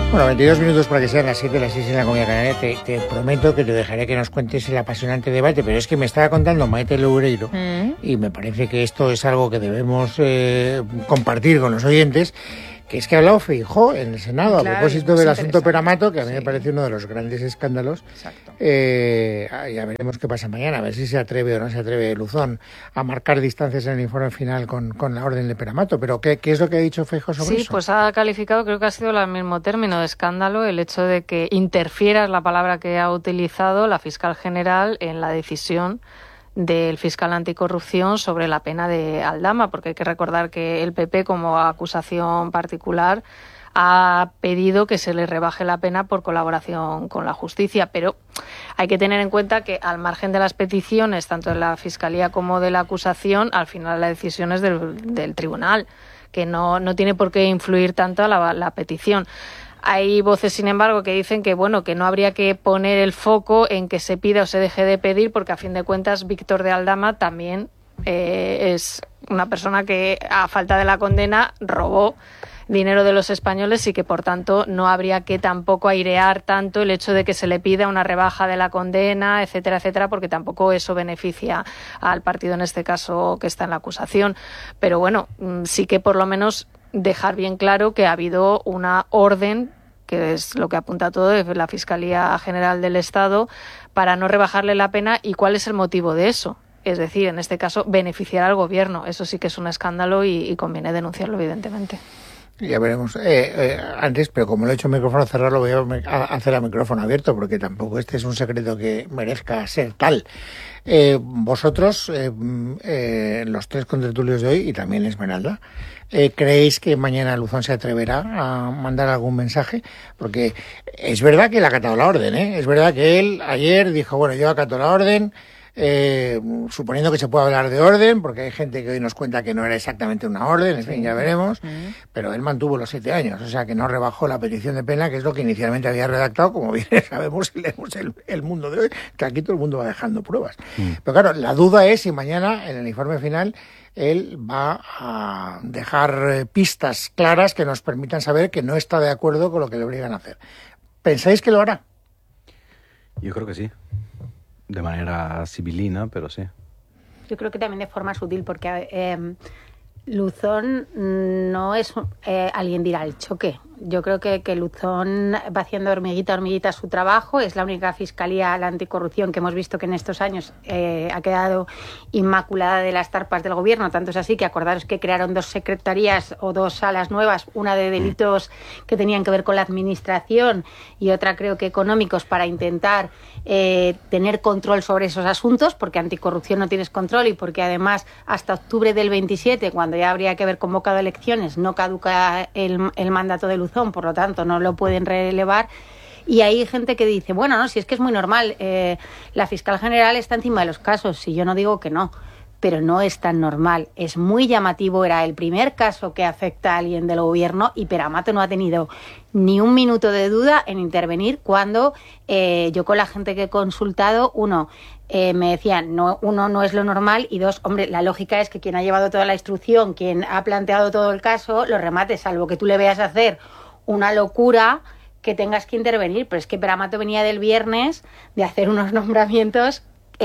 Bueno, 22 minutos para que sean las 7, las 6 en la Comunidad Canaria. Te prometo que te dejaré que nos cuentes el apasionante debate, pero es que me estaba contando Maite Loureiro y me parece que esto es algo que debemos compartir con los oyentes, que es que ha hablado Feijóo en el Senado, claro, a propósito del asunto Peramato, que a mí me parece uno de los grandes escándalos. Exacto. Ya veremos qué pasa mañana, a ver si se atreve o no se atreve Luzón a marcar distancias en el informe final con la orden de Peramato. Pero ¿qué es lo que ha dicho Feijóo sobre eso? Sí, pues ha calificado, creo que ha sido el mismo término de escándalo, el hecho de que interfiera, es la palabra que ha utilizado la fiscal general en la decisión del fiscal anticorrupción sobre la pena de Aldama, porque hay que recordar que el PP, como acusación particular, ha pedido que se le rebaje la pena por colaboración con la justicia, pero hay que tener en cuenta que al margen de las peticiones, tanto de la Fiscalía como de la acusación, al final la decisión es del tribunal, que no tiene por qué influir tanto la petición. Hay voces, sin embargo, que dicen que que no habría que poner el foco en que se pida o se deje de pedir, porque a fin de cuentas Víctor de Aldama también es una persona que, a falta de la condena, robó dinero de los españoles y que, por tanto, no habría que tampoco airear tanto el hecho de que se le pida una rebaja de la condena, etcétera, etcétera, porque tampoco eso beneficia al partido, en este caso, que está en la acusación. Pero bueno, sí que por lo menos dejar bien claro que ha habido una orden, que es lo que apunta todo de la Fiscalía General del Estado, para no rebajarle la pena. ¿Y cuál es el motivo de eso? Es decir, en este caso, beneficiar al gobierno. Eso sí que es un escándalo y conviene denunciarlo, evidentemente. Ya veremos. Antes, pero como lo he hecho micrófono cerrado, lo voy a hacer a micrófono abierto, porque tampoco este es un secreto que merezca ser tal. Vosotros, los tres contertulios de hoy, y también Esmeralda, ¿creéis que mañana Luzón se atreverá a mandar algún mensaje? Porque es verdad que él ha acatado la orden, ¿eh? Es verdad que él ayer dijo, bueno, yo acato la orden, suponiendo que se puede hablar de orden, porque hay gente que hoy nos cuenta que no era exactamente una orden, en fin, ya veremos, pero él mantuvo los 7 años, o sea que no rebajó la petición de pena, que es lo que inicialmente había redactado, como bien sabemos y leemos el mundo de hoy, que aquí todo el mundo va dejando pruebas. Pero claro, la duda es si mañana, en el informe final, él va a dejar pistas claras que nos permitan saber que no está de acuerdo con lo que le obligan a hacer. ¿Pensáis que lo hará? Yo creo que sí. De manera sibilina, pero sí. Yo creo que también de forma sutil, porque Luzón no es alguien de ir al choque. Yo creo que Luzón va haciendo hormiguita a hormiguita su trabajo. Es la única fiscalía, la anticorrupción, que hemos visto que en estos años ha quedado inmaculada de las tarpas del gobierno. Tanto es así que acordaros que crearon 2 secretarías o 2 salas nuevas, una de delitos que tenían que ver con la administración y otra, creo que económicos, para intentar tener control sobre esos asuntos, porque anticorrupción no tienes control y porque además hasta octubre del 27, cuando ya habría que haber convocado elecciones, no caduca el mandato de Luzón, por lo tanto no lo pueden relevar. Y hay gente que dice, bueno, no, si es que es muy normal, la fiscal general está encima de los casos, y yo no digo que no, pero no es tan normal. Es muy llamativo, era el primer caso que afecta a alguien del gobierno y Peramato no ha tenido ni un minuto de duda en intervenir cuando yo, con la gente que he consultado, me decían, uno, no es lo normal, y 2, hombre, la lógica es que quien ha llevado toda la instrucción, quien ha planteado todo el caso, lo remate, salvo que tú le veas hacer una locura que tengas que intervenir. Pero es que Peramato venía del viernes de hacer unos nombramientos,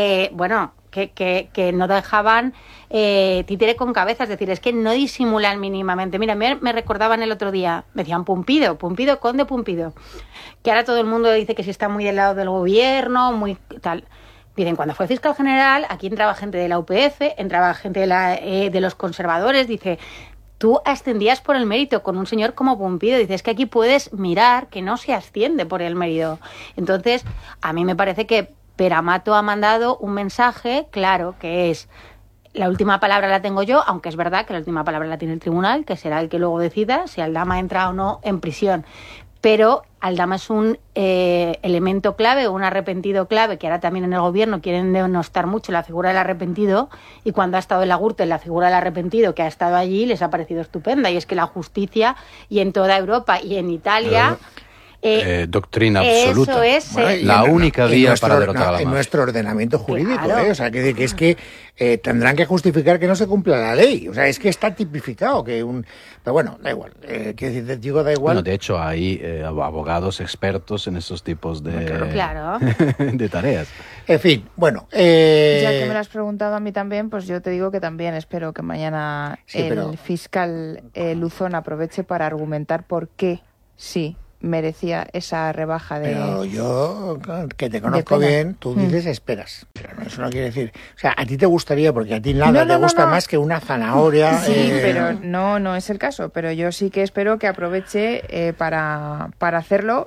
que no dejaban títere con cabeza, es decir, es que no disimulan mínimamente. Mira, me recordaban el otro día, me decían Pumpido, conde Pumpido, que ahora todo el mundo dice que si está muy del lado del gobierno, muy tal. Dicen, cuando fue fiscal general, aquí entraba gente de la UPF, entraba gente de los conservadores, dice, tú ascendías por el mérito con un señor como Pumpido. Dice, es que aquí puedes mirar que no se asciende por el mérito. Entonces, a mí me parece que Peramato ha mandado un mensaje claro, que es, la última palabra la tengo yo, aunque es verdad que la última palabra la tiene el tribunal, que será el que luego decida si Aldama entra o no en prisión. Pero Aldama es un elemento clave, un arrepentido clave, que ahora también en el gobierno quieren denostar mucho la figura del arrepentido, y cuando ha estado en la Gürtel, la figura del arrepentido que ha estado allí les ha parecido estupenda, y es que la justicia, y en toda Europa y en Italia, doctrina absoluta. Eso es. Bueno, la única vía para derrotar a la en mafia. nuestro ordenamiento jurídico, Claro. O sea, que es que tendrán que justificar que no se cumpla la ley. O sea, es que está tipificado que un... Pero bueno, da igual. Quiero decir, digo, da igual. Bueno, de hecho, hay abogados expertos en esos tipos de, Claro. de tareas. En fin, bueno. Ya que me lo has preguntado a mí también, pues yo te digo que también espero que mañana Sí, pero- el fiscal Luzón aproveche para argumentar por qué sí merecía esa rebaja de... Pero yo, que te conozco pena. bien, tú dices esperas. Pero eso no quiere decir... O sea, a ti te gustaría, porque a ti nada te gusta más que una zanahoria. Sí, pero no es el caso. Pero yo sí que espero que aproveche para hacerlo.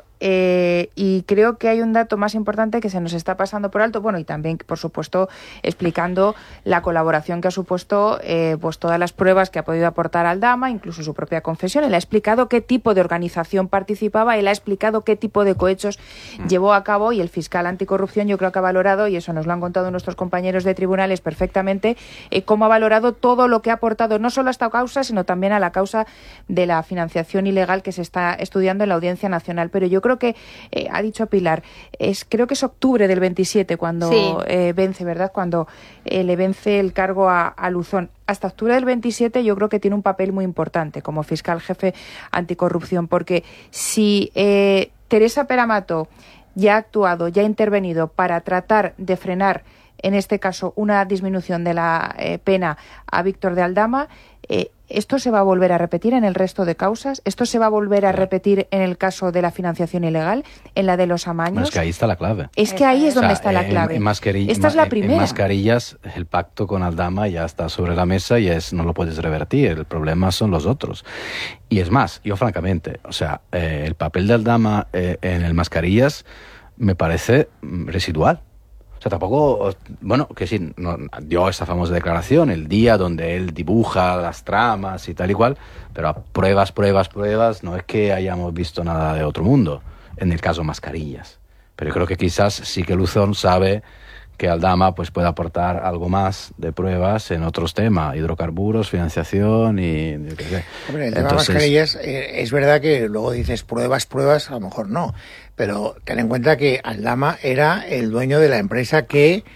Y creo que hay un dato más importante que se nos está pasando por alto. Bueno, y también, por supuesto, explicando la colaboración que ha supuesto pues todas las pruebas que ha podido aportar Aldama, incluso su propia confesión. Él ha explicado qué tipo de organización participaba, él ha explicado qué tipo de cohechos llevó a cabo, y el fiscal anticorrupción yo creo que ha valorado, y eso nos lo han contado nuestros compañeros de tribunales perfectamente, cómo ha valorado todo lo que ha aportado no solo a esta causa, sino también a la causa de la financiación ilegal que se está estudiando en la Audiencia Nacional. Pero yo creo que, ha dicho Pilar, creo que es octubre del 27 cuando vence, ¿verdad? Cuando le vence el cargo a Luzón. Hasta octubre del 27 yo creo que tiene un papel muy importante como fiscal jefe anticorrupción, porque si Teresa Peramato ya ha actuado, ya ha intervenido para tratar de frenar, en este caso, una disminución de la pena a Víctor de Aldama, ¿esto se va a volver a repetir en el resto de causas? ¿Esto se va a volver a repetir en el caso de la financiación ilegal, en la de los amaños? Bueno, es que ahí está la clave. Es que ahí es donde O sea, está la clave. Esta es la primera. En Mascarillas, el pacto con Aldama ya está sobre la mesa y no lo puedes revertir. El problema son los otros. Y es más, yo francamente, o sea, el papel de Aldama en el Mascarillas me parece residual. O sea, tampoco, bueno, que sí, dio esa famosa declaración el día donde él dibuja las tramas y tal y cual, pero a pruebas, no es que hayamos visto nada de otro mundo, en el caso Mascarillas. Pero yo creo que quizás sí que Luzón sabe que Aldama pues puede aportar algo más de pruebas en otros temas, hidrocarburos, financiación y... yo qué sé. Hombre, el tema de Mascarillas, es verdad que luego dices pruebas, a lo mejor no, pero ten en cuenta que Aldama era el dueño de la empresa que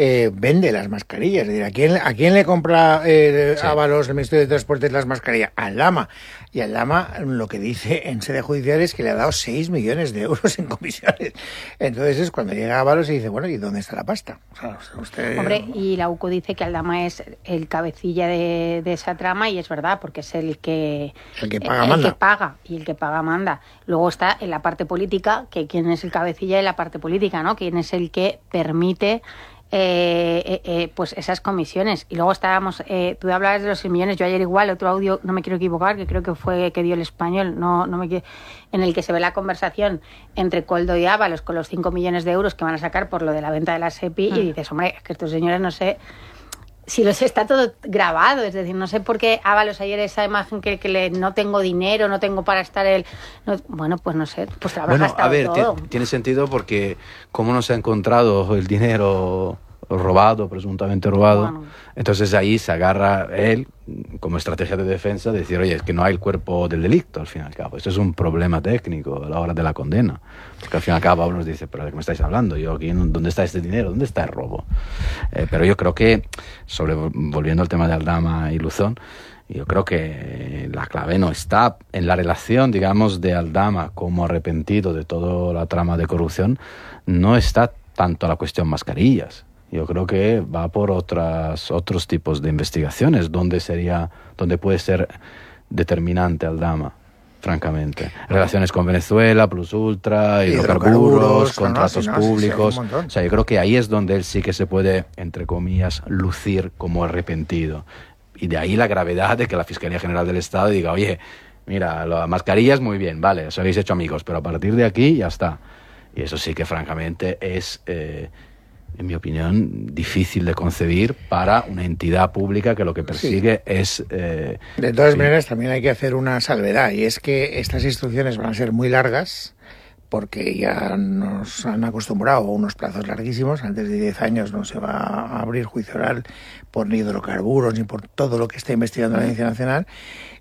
vende las mascarillas. Es decir, ¿a quién le compra Ábalos, el Ministerio de Transportes, las mascarillas? Aldama. Y Aldama lo que dice en sede judicial es que le ha dado 6 millones de euros en comisiones. Entonces es cuando llega Ábalos y dice, bueno, ¿y dónde está la pasta? O sea, usted... Hombre, y la UCO dice que Aldama es el cabecilla de esa trama, y es verdad, porque es el que paga, manda. El que paga, y el que paga manda. Luego está en la parte política, que quién es el cabecilla de la parte política, ¿no? Quién es el que permite pues esas comisiones. Y luego estábamos, tú hablabas de los 6 millones, yo ayer igual, otro audio, no me quiero equivocar, que creo que fue que dio El Español, en el que se ve la conversación entre Koldo y Ábalos con los 5 millones de euros que van a sacar por lo de la venta de la SEPI, y dices, hombre, es que estos señores no sé si los está todo grabado, es decir, no sé por qué Ábalos ayer esa imagen que no tengo dinero, no tengo para estar bueno, pues no sé, pues habrá gastado a ver, todo. Tiene sentido porque como no se ha encontrado el dinero robado, presuntamente robado, Bueno. Entonces ahí se agarra él como estrategia de defensa de decir, oye, es que no hay el cuerpo del delito al fin y al cabo. Esto es un problema técnico a la hora de la condena. Porque al fin y al cabo nos dice, pero ¿de qué me estáis hablando? Yo aquí, ¿dónde está este dinero? ¿Dónde está el robo? Pero yo creo que, volviendo al tema de Aldama y Luzón, yo creo que la clave no está en la relación, digamos, de Aldama como arrepentido de toda la trama de corrupción, no está tanto la cuestión Mascarillas. Yo creo que va por otros tipos de investigaciones, donde puede ser determinante Aldama, francamente. Relaciones con Venezuela, Plus Ultra, hidrocarburos, contratos públicos. O sea, yo creo que ahí es donde él sí que se puede, entre comillas, lucir como arrepentido. Y de ahí la gravedad de que la Fiscalía General del Estado diga, oye, mira, las mascarillas muy bien, vale, os habéis hecho amigos, pero a partir de aquí ya está. Y eso sí que francamente es, en mi opinión, difícil de concebir para una entidad pública que lo que persigue es... de todas maneras, también hay que hacer una salvedad, y es que estas instrucciones van a ser muy largas, porque ya nos han acostumbrado a unos plazos larguísimos. Antes de 10 años no se va a abrir juicio oral por ni hidrocarburos ni por todo lo que está investigando la Audiencia Nacional.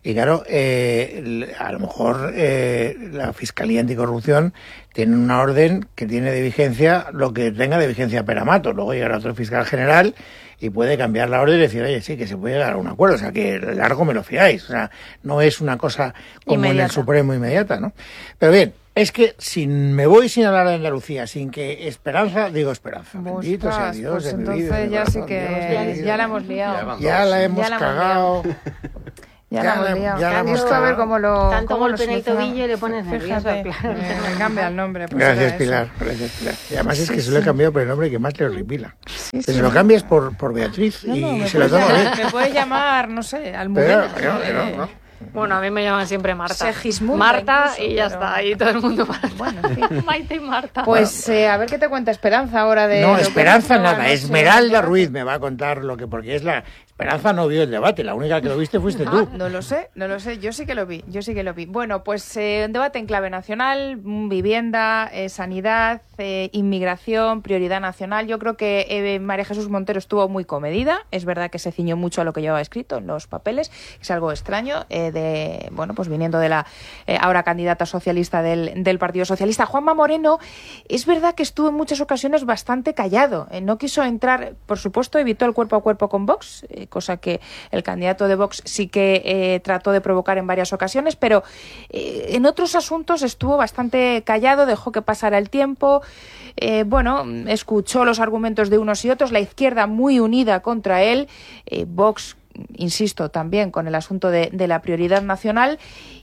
Y claro, a lo mejor la Fiscalía Anticorrupción tiene una orden que tiene de vigencia lo que tenga de vigencia Peramato. Luego llegará otro fiscal general y puede cambiar la orden y decir, oye, sí, que se puede llegar a un acuerdo. O sea, que largo me lo fiáis. O sea, no es una cosa como inmediata. en el Supremo inmediata, ¿no? Pero bien, es que me voy sin hablar de Andalucía, sin que Esperanza, digo Esperanza. Bendito sea Dios. Pues de mi entonces vida, de ya corazón, sí que ya la hemos liado. Ya la hemos Ya la hemos cagado. Ya la hemos liado. ya la hemos Esto a ver cómo lo... Tanto cómo lo golpe en el solucionamos. tobillo y le pones nervioso, Fíjate, claro. me cambia el nombre. pues Gracias, era eso. Pilar. Gracias, Pilar. Y además es que se lo he cambiado por el nombre que más le horripila. Que se lo cambies por Beatriz No, y me se lo puedes toma llamar- bien. me puedes llamar, no sé, Pero, Almudena. no. Bueno, a mí me llaman siempre Marta. Segismunda Marta incluso, y ya pero- está, y todo el mundo Marta. Bueno, en fin. Maite y Marta. Pues a ver qué te cuenta Esperanza ahora de... No, lo que Esperanza hemos visto nada. anoche. Esmeralda Ruiz me va a contar lo que... Porque es la... Esperanza no vio el debate. La única que lo viste fuiste tú. No lo sé. Yo sí que lo vi. Bueno, pues un debate en clave nacional, vivienda, sanidad, inmigración, prioridad nacional. Yo creo que María Jesús Montero estuvo muy comedida. Es verdad que se ciñó mucho a lo que llevaba escrito en los papeles. Es algo extraño, pues viniendo de la ahora candidata socialista del Partido Socialista. Juanma Moreno, es verdad que estuvo en muchas ocasiones bastante callado. No quiso entrar, por supuesto, evitó el cuerpo a cuerpo con Vox, cosa que el candidato de Vox sí que trató de provocar en varias ocasiones, pero en otros asuntos estuvo bastante callado, dejó que pasara el tiempo, escuchó los argumentos de unos y otros, la izquierda muy unida contra él, Vox, insisto, también con el asunto de la prioridad nacional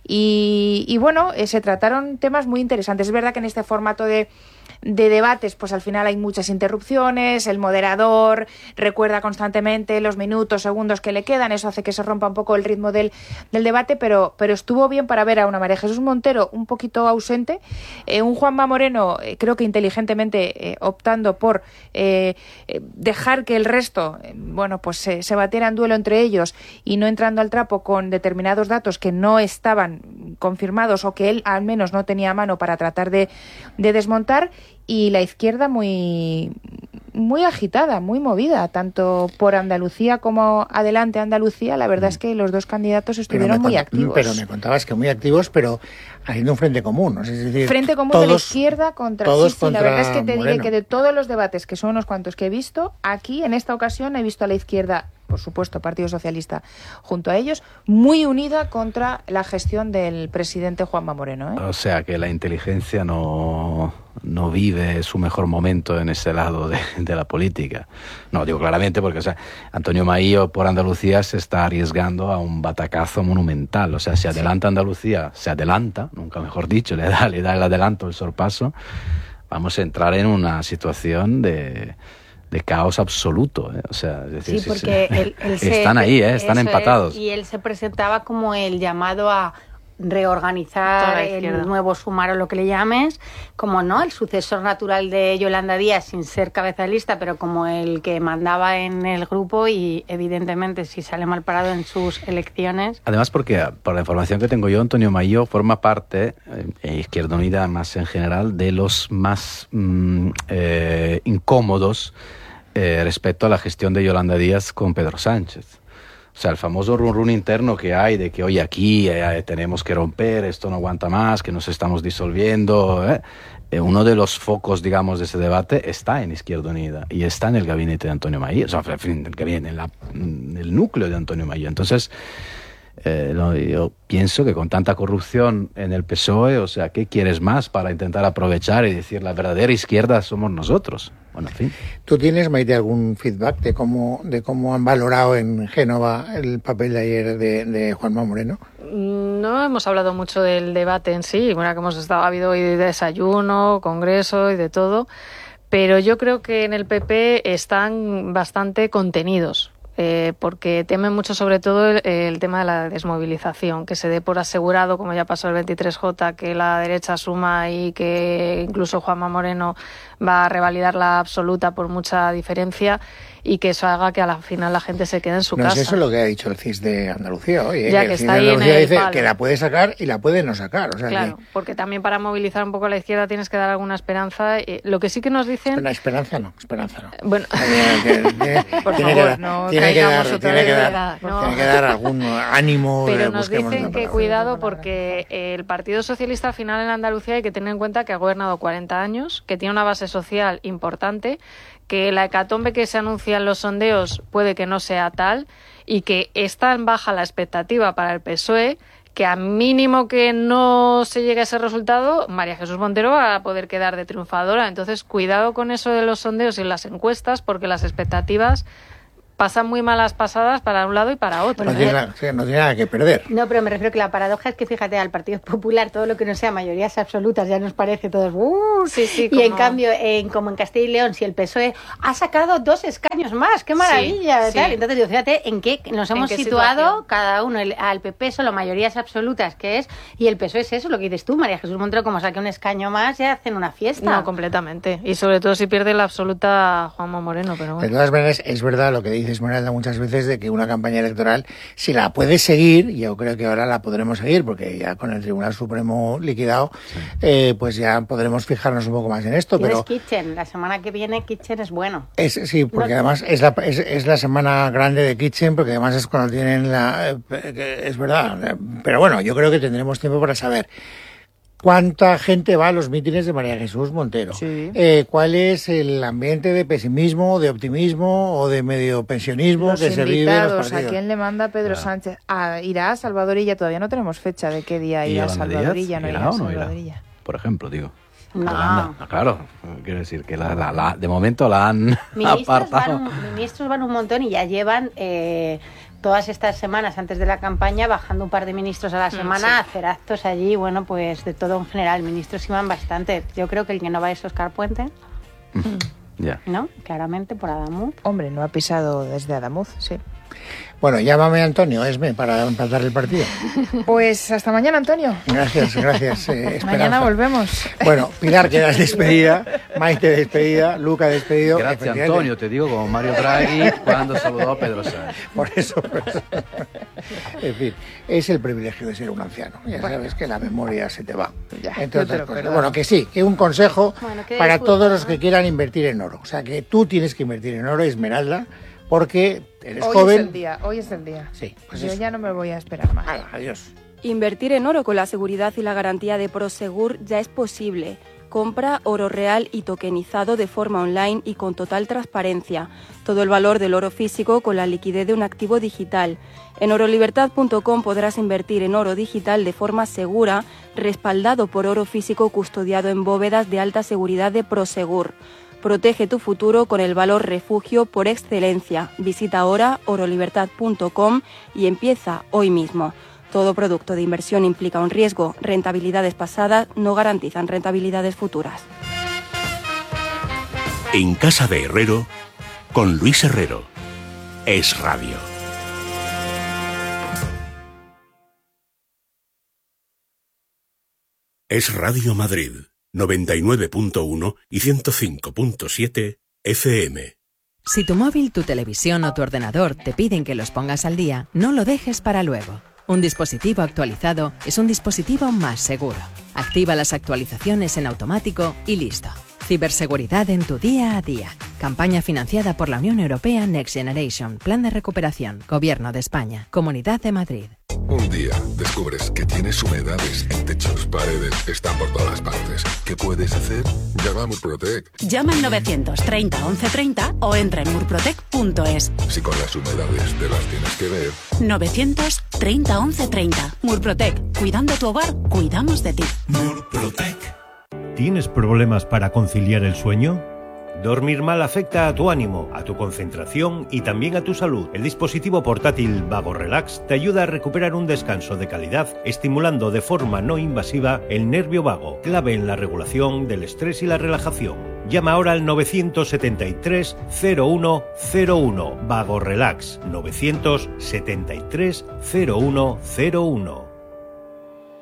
y se trataron temas muy interesantes. Es verdad que en este formato de debates, pues al final hay muchas interrupciones, el moderador recuerda constantemente los minutos, segundos que le quedan, eso hace que se rompa un poco el ritmo del debate, pero estuvo bien para ver a una María Jesús Montero un poquito ausente, un Juanma Moreno creo que inteligentemente optando por dejar que el resto se batiera en duelo entre ellos y no entrando al trapo con determinados datos que no estaban confirmados o que él al menos no tenía a mano para tratar de desmontar, y la izquierda muy agitada, muy movida, tanto por Andalucía como Adelante Andalucía. La verdad es que los dos candidatos estuvieron muy activos. Pero me contabas que muy activos, pero haciendo un frente común, ¿no? Es decir, frente común todos, de la izquierda contra... todos sí, contra la verdad es que te diré Moreno. que de todos los debates, que son unos cuantos que he visto, aquí en esta ocasión he visto a la izquierda, por supuesto, Partido Socialista, junto a ellos, muy unida contra la gestión del presidente Juanma Moreno. O sea, que la inteligencia no vive su mejor momento en ese lado de la política. No, digo claramente porque, Antonio Maío por Andalucía se está arriesgando a un batacazo monumental. O sea, si adelanta Andalucía, se adelanta, nunca mejor dicho, le da el adelanto, el sorpaso, vamos a entrar en una situación de caos absoluto, ¿eh? O sea, es decir, Sí, porque están ahí, están empatados. Y él se presentaba como el llamado a reorganizar Toda la izquierda. el nuevo Sumar o lo que le llames, como no, el sucesor natural de Yolanda Díaz sin ser cabeza de lista, pero como el que mandaba en el grupo y evidentemente si sale mal parado en sus elecciones. Además porque, por la información que tengo yo, Antonio Maío forma parte, Izquierda Unida más en general, de los más incómodos respecto a la gestión de Yolanda Díaz con Pedro Sánchez. O sea, el famoso run interno que hay de que, oye, aquí tenemos que romper, esto no aguanta más, que nos estamos disolviendo. Uno de los focos, digamos, de ese debate está en Izquierda Unida y está en el gabinete de Antonio Maío, o sea, en el núcleo de Antonio Maío. Entonces, yo pienso que con tanta corrupción en el PSOE, o sea, ¿qué quieres más para intentar aprovechar y decir la verdadera izquierda somos nosotros? Bueno, en fin. ¿Tú tienes, Maite, algún feedback de cómo han valorado en Génova el papel de ayer de Juanma Moreno? No hemos hablado mucho del debate en sí. Bueno, que ha habido hoy desayuno, congreso y de todo, pero yo creo que en el PP están bastante contenidos. Porque temen mucho sobre todo el tema de la desmovilización, que se dé por asegurado, como ya pasó el 23J, que la derecha suma y que incluso Juanma Moreno va a revalidar la absoluta por mucha diferencia, y que eso haga que a la final la gente se quede en su casa. No es eso lo que ha dicho el CIS de Andalucía hoy. Ya que que el CIS está de ahí en Andalucía el dice palo. que la puede sacar y la puede no sacar. O sea, Claro, porque también para movilizar un poco a la izquierda tienes que dar alguna esperanza. Lo que sí que nos dicen... La esperanza no. Bueno, Por favor, no caigamos otra vez. Tiene que dar algún ánimo. Pero nos dicen que cuidado porque el Partido Socialista al final en Andalucía hay que tener en cuenta que ha gobernado 40 años, que tiene una base social importante, que la hecatombe que se anuncia en los sondeos puede que no sea tal y que es tan baja la expectativa para el PSOE que a mínimo que no se llegue a ese resultado, María Jesús Montero va a poder quedar de triunfadora. Entonces, cuidado con eso de los sondeos y las encuestas, porque las expectativas pasan muy malas pasadas para un lado y para otro. No tiene nada que perder. No, pero me refiero que la paradoja es que, fíjate, al Partido Popular todo lo que no sea mayorías absolutas ya nos parece todos... Sí, y en cambio, como en Castilla y León, si el PSOE ha sacado 2 escaños más, ¡qué maravilla! Sí. Entonces, digo, fíjate en qué nos hemos situado situación? cada uno. Al PP solo mayorías absolutas, que es, y el PSOE es eso, lo que dices tú, María Jesús Montero, como saque un escaño más, ya hacen una fiesta. No, completamente. Y sobre todo si pierde la absoluta Juanma Moreno, pero bueno. De todas maneras, es verdad lo que dices, Esmeralda, muchas veces de que una campaña electoral, si la puedes seguir, y yo creo que ahora la podremos seguir, porque ya con el Tribunal Supremo liquidado, pues ya podremos fijarnos un poco más en esto. Tienes Pero Kitchen, la semana que viene Kitchen es bueno. Sí, porque además es la semana grande de Kitchen, porque además es cuando tienen es verdad, pero bueno, yo creo que tendremos tiempo para saber ¿cuánta gente va a los mítines de María Jesús Montero? Sí. ¿Cuál es el ambiente de pesimismo, de optimismo o de medio pensionismo Los que se vive en los invitados, partidos? ¿a quién le manda Pedro Sánchez? ¿Irá a Salvadorilla? Todavía no tenemos fecha de qué día irá a Salvadorilla. ¿No irá a Salvadorilla? Por ejemplo, digo. No. Claro, quiero decir que de momento la han apartado. Ministros van un montón y ya llevan todas estas semanas antes de la campaña bajando un par de ministros a la semana a hacer actos allí, bueno, pues de todo en general. Ministros iban bastante. Yo creo que el que no va es Óscar Puente. Ya. ¿No? Claramente por Adamuz. Hombre, no ha pisado desde Adamuz, sí. Bueno, llámame Antonio, Esme, para empatar el partido. Pues hasta mañana, Antonio. Gracias, Esperanza. Mañana volvemos. Bueno, Pilar, quedas despedida, Maite despedida, Luca despedido. Gracias, Antonio, te digo, como Mario Draghi cuando saludó a Pedro Sánchez. Por eso. En fin, es el privilegio de ser un anciano. Ya sabes que la memoria se te va. Ya, Entonces, bueno, que sí, que un consejo para todos los que quieran invertir en oro. O sea, que tú tienes que invertir en oro, Esmeralda, porque eres joven. Hoy es el día. Sí, pues yo eso. ya no me voy a esperar más. Adiós. Invertir en oro con la seguridad y la garantía de Prosegur ya es posible. Compra oro real y tokenizado de forma online y con total transparencia. Todo el valor del oro físico con la liquidez de un activo digital. En orolibertad.com podrás invertir en oro digital de forma segura, respaldado por oro físico custodiado en bóvedas de alta seguridad de Prosegur. Protege tu futuro con el valor refugio por excelencia. Visita ahora orolibertad.com y empieza hoy mismo. Todo producto de inversión implica un riesgo. Rentabilidades pasadas no garantizan rentabilidades futuras. En Casa de Herrero, con Luis Herrero. Es Radio. Es Radio Madrid, 99.1 y 105.7 FM. Si tu móvil, tu televisión o tu ordenador te piden que los pongas al día, no lo dejes para luego. Un dispositivo actualizado es un dispositivo más seguro. Activa las actualizaciones en automático y listo. Ciberseguridad en tu día a día. Campaña financiada por la Unión Europea Next Generation. Plan de recuperación. Gobierno de España. Comunidad de Madrid. Un día descubres que tienes humedades en techos, paredes, están por todas partes. ¿Qué puedes hacer? Llama a Murprotec. Llama al 930 1130 o entra en murprotec.es. Si con las humedades te las tienes que ver. 930 1130. Murprotec. Cuidando tu hogar, cuidamos de ti. Murprotec. ¿Tienes problemas para conciliar el sueño? Dormir mal afecta a tu ánimo, a tu concentración y también a tu salud. El dispositivo portátil Vago Relax te ayuda a recuperar un descanso de calidad, estimulando de forma no invasiva el nervio vago, clave en la regulación del estrés y la relajación. Llama ahora al 973 0101. Vago Relax. 973 0101.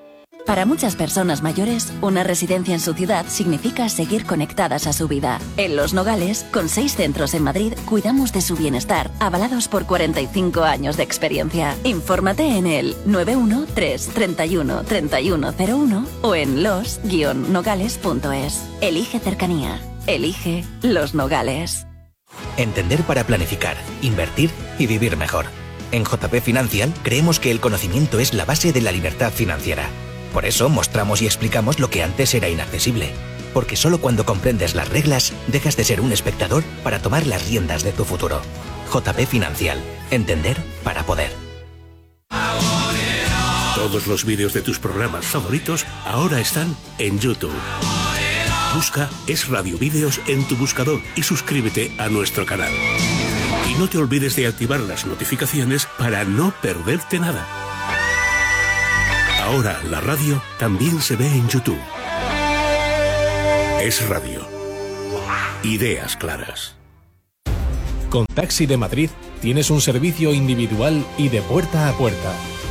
Para muchas personas mayores, una residencia en su ciudad significa seguir conectadas a su vida. En Los Nogales, con 6 centros en Madrid, cuidamos de su bienestar, avalados por 45 años de experiencia. Infórmate en el 913 31 3101 o en los-nogales.es. Elige cercanía. Elige Los Nogales. Entender para planificar, invertir y vivir mejor. En JP Financial creemos que el conocimiento es la base de la libertad financiera. Por eso mostramos y explicamos lo que antes era inaccesible. Porque solo cuando comprendes las reglas, dejas de ser un espectador para tomar las riendas de tu futuro. JP Financial. Entender para poder. Todos los vídeos de tus programas favoritos ahora están en YouTube. Busca Es Radio Vídeos en tu buscador y suscríbete a nuestro canal. Y no te olvides de activar las notificaciones para no perderte nada. Ahora la radio también se ve en YouTube. Es Radio. Ideas claras. Con Taxi de Madrid tienes un servicio individual y de puerta a puerta.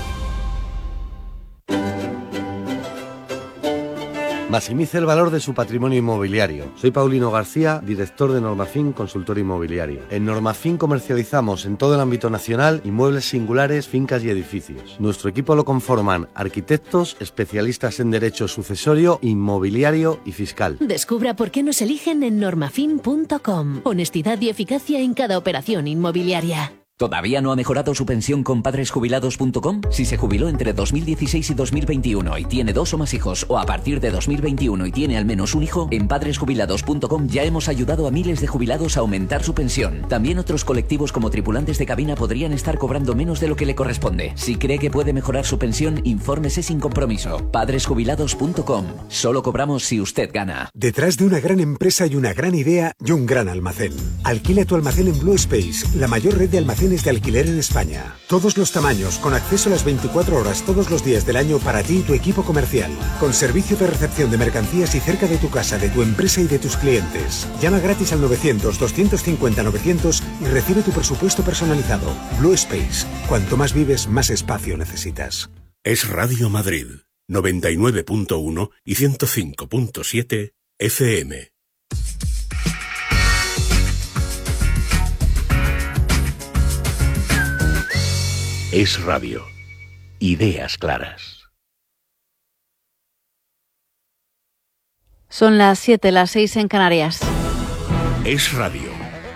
Maximice el valor de su patrimonio inmobiliario. Soy Paulino García, director de Normafin Consultor Inmobiliario. En Normafin comercializamos en todo el ámbito nacional inmuebles singulares, fincas y edificios. Nuestro equipo lo conforman arquitectos, especialistas en derecho sucesorio, inmobiliario y fiscal. Descubra por qué nos eligen en normafin.com. Honestidad y eficacia en cada operación inmobiliaria. ¿Todavía no ha mejorado su pensión con padresjubilados.com? Si se jubiló entre 2016 y 2021 y tiene 2 o más hijos, o a partir de 2021 y tiene al menos un hijo, en padresjubilados.com ya hemos ayudado a miles de jubilados a aumentar su pensión. También otros colectivos como tripulantes de cabina podrían estar cobrando menos de lo que le corresponde. Si cree que puede mejorar su pensión, infórmese sin compromiso. Padresjubilados.com. Solo cobramos si usted gana. Detrás de una gran empresa y una gran idea y un gran almacén. Alquila tu almacén en Blue Space, la mayor red de almacenes de alquiler en España. Todos los tamaños, con acceso a las 24 horas todos los días del año para ti y tu equipo comercial. Con servicio de recepción de mercancías y cerca de tu casa, de tu empresa y de tus clientes. Llama gratis al 900-250-900 y recibe tu presupuesto personalizado. Blue Space. Cuanto más vives, más espacio necesitas. Es Radio Madrid, 99.1 y 105.7 FM. Es Radio. Ideas claras. Son las 7, las 6 en Canarias. Es Radio.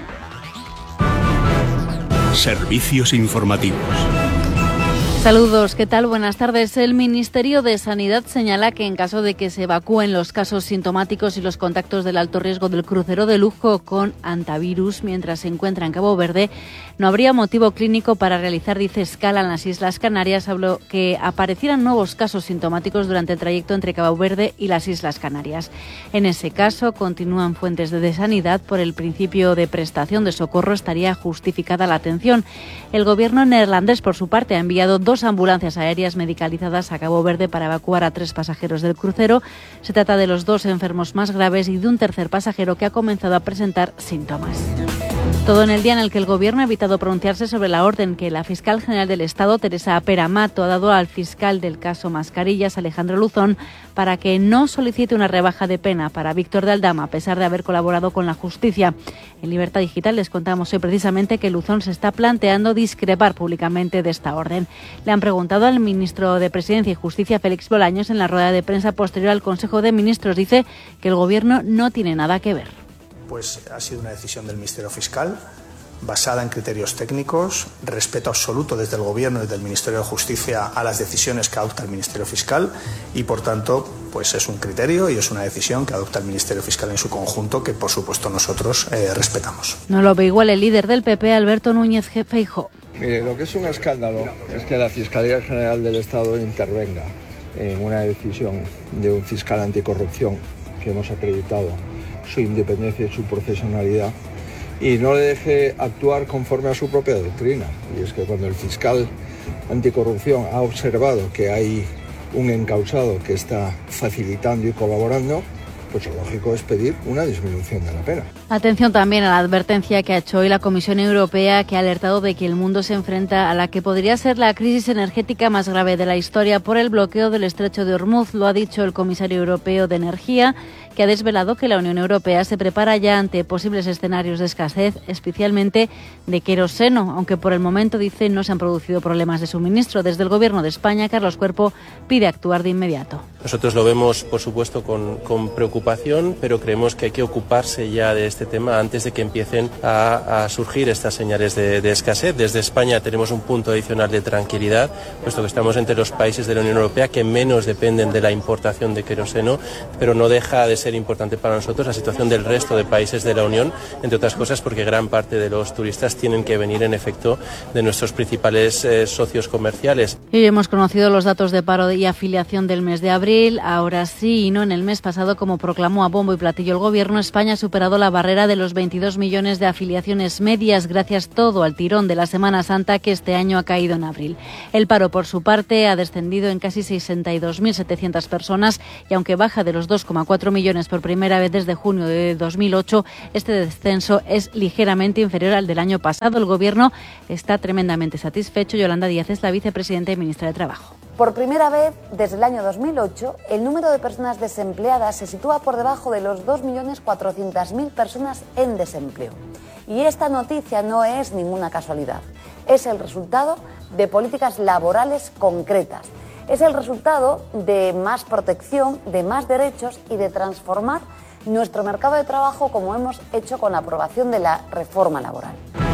Servicios informativos. Saludos, ¿qué tal? Buenas tardes. El Ministerio de Sanidad señala que en caso de que se evacúen los casos sintomáticos y los contactos del alto riesgo del crucero de lujo con antivirus mientras se encuentra en Cabo Verde, no habría motivo clínico para realizar, dice, escala en las Islas Canarias, salvo que aparecieran nuevos casos sintomáticos durante el trayecto entre Cabo Verde y las Islas Canarias. En ese caso, continúan fuentes de Sanidad, por el principio de prestación de socorro estaría justificada la atención. El gobierno neerlandés, por su parte, ha enviado 2 ambulancias aéreas medicalizadas a Cabo Verde para evacuar a 3 pasajeros del crucero. Se trata de los 2 enfermos más graves y de un tercer pasajero que ha comenzado a presentar síntomas. Todo en el día en el que el Gobierno ha evitado pronunciarse sobre la orden que la fiscal general del Estado, Teresa Peramato, ha dado al fiscal del caso Mascarillas, Alejandro Luzón, para que no solicite una rebaja de pena para Víctor de Aldama, a pesar de haber colaborado con la justicia. En Libertad Digital les contamos hoy precisamente que Luzón se está planteando discrepar públicamente de esta orden. Le han preguntado al ministro de Presidencia y Justicia, Félix Bolaños, en la rueda de prensa posterior al Consejo de Ministros. Dice que el Gobierno no tiene nada que ver. Pues ha sido una decisión del Ministerio Fiscal, basada en criterios técnicos, respeto absoluto desde el Gobierno y desde el Ministerio de Justicia a las decisiones que adopta el Ministerio Fiscal y, por tanto, pues es un criterio y es una decisión que adopta el Ministerio Fiscal en su conjunto que, por supuesto, nosotros respetamos. No lo ve igual el líder del PP, Alberto Núñez Feijóo. Mire, lo que es un escándalo es que la Fiscalía General del Estado intervenga en una decisión de un fiscal anticorrupción que hemos acreditado su independencia y su profesionalidad y no le deje actuar conforme a su propia doctrina. Y es que cuando el fiscal anticorrupción ha observado que hay un encausado que está facilitando y colaborando, pues lo lógico es pedir una disminución de la pena. Atención también a la advertencia que ha hecho hoy la Comisión Europea, que ha alertado de que el mundo se enfrenta a la que podría ser la crisis energética más grave de la historia por el bloqueo del estrecho de Hormuz. Lo ha dicho el comisario europeo de Energía, que ha desvelado que la Unión Europea se prepara ya ante posibles escenarios de escasez, especialmente de queroseno, aunque por el momento, dice, no se han producido problemas de suministro. Desde el Gobierno de España, Carlos Cuerpo pide actuar de inmediato. Nosotros lo vemos, por supuesto, con preocupación, pero creemos que hay que ocuparse ya de este tema antes de que empiecen a surgir estas señales de escasez. Desde España tenemos un punto adicional de tranquilidad, puesto que estamos entre los países de la Unión Europea que menos dependen de la importación de queroseno, pero no deja de ser importante para nosotros la situación del resto de países de la Unión, entre otras cosas porque gran parte de los turistas tienen que venir en efecto de nuestros principales socios comerciales. Hoy hemos conocido los datos de paro y afiliación del mes de abril. Ahora sí y no en el mes pasado, como proclamó a bombo y platillo el Gobierno, España ha superado la barrera de los 22 millones de afiliaciones medias, gracias todo al tirón de la Semana Santa que este año ha caído en abril. El paro, por su parte, ha descendido en casi 62.700 personas y aunque baja de los 2,4 millones por primera vez desde junio de 2008, este descenso es ligeramente inferior al del año pasado. El Gobierno está tremendamente satisfecho. Yolanda Díaz es la vicepresidenta y ministra de Trabajo. Por primera vez desde el año 2008, el número de personas desempleadas se sitúa por debajo de los 2.400.000 personas en desempleo. Y esta noticia no es ninguna casualidad. Es el resultado de políticas laborales concretas. Es el resultado de más protección, de más derechos y de transformar nuestro mercado de trabajo como hemos hecho con la aprobación de la reforma laboral.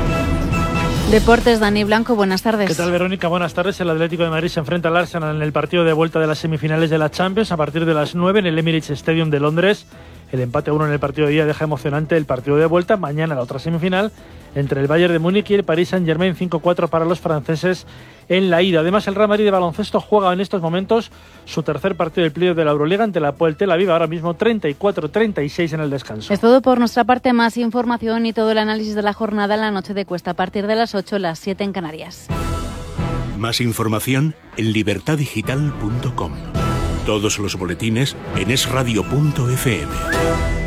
Deportes, Dani Blanco, buenas tardes. ¿Qué tal, Verónica? Buenas tardes. El Atlético de Madrid se enfrenta al Arsenal en el partido de vuelta de las semifinales de la Champions a partir de las 9 en el Emirates Stadium de Londres. El empate a 1 en el partido de ida deja emocionante el partido de vuelta. Mañana la otra semifinal entre el Bayern de Múnich y el Paris Saint-Germain, 5-4 para los franceses en la ida. Además, el Real Madrid de baloncesto juega en estos momentos su tercer partido del playoff de la Euroliga ante la Apoel Tel Aviv, ahora mismo 34-36 en el descanso. Es todo por nuestra parte. Más información y todo el análisis de la jornada en la noche de Cuesta a partir de las 8, las 7 en Canarias. Más información en libertadigital.com. Todos los boletines en esradio.fm.